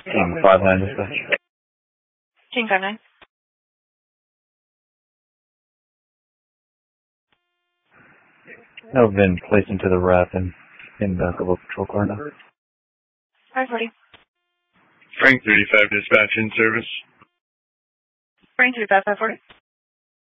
Team 5-9 dispatch. Team 5-9. I've been placed into the RAF in back of a patrol car now. 540. Frank 35 dispatch in service. Frank 35, 540.